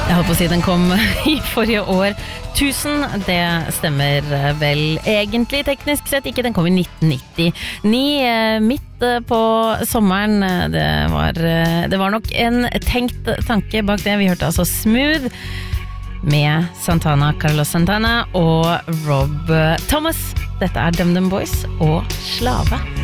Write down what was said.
Jeg holdt på å si den kom I forrige år 1000, det stemmer vel egentlig teknisk sett ikke, den kom I 1999 midt på sommeren. Det var nok en tenkt tanke bak det. Vi hørte altså Smooth med Santana, Carlos Santana og Rob Thomas. Dette Dum Dum Boys og Slave.